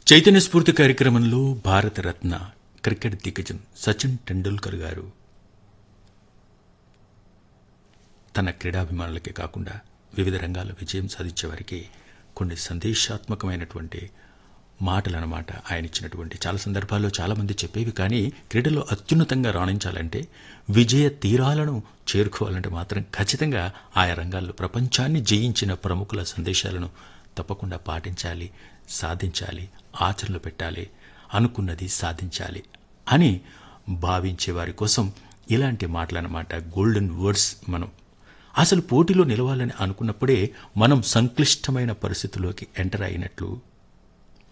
చైతన్య స్ఫూర్తి కార్యక్రమంలో భారతరత్న క్రికెట్ దిగ్గజం సచిన్ టెండూల్కర్ గారు తన క్రీడాభిమానులకే కాకుండా వివిధ రంగాల్లో విజయం సాధించే వారికి కొన్ని సందేశాత్మకమైనటువంటి మాటలన్నమాట. ఆయన ఇచ్చినటువంటి చాలా సందర్భాల్లో చాలామంది చెప్పేవి, కానీ క్రీడలో అత్యున్నతంగా రాణించాలంటే, విజయ తీరాలను చేరుకోవాలంటే మాత్రం ఖచ్చితంగా ఆయా రంగాల్లో ప్రపంచాన్ని జయించిన ప్రముఖుల సందేశాలను తప్పకుండా పాటించాలి, సాధించాలి, ఆచరణలో పెట్టాలి, అనుకున్నది సాధించాలి అని భావించే వారి కోసం ఇలాంటి మాటలన్నమాట, గోల్డెన్ వర్డ్స్. మనం అసలు పోటీలో నిలవాలని అనుకున్నప్పుడే మనం సంక్లిష్టమైన పరిస్థితుల్లోకి ఎంటర్ అయినట్లు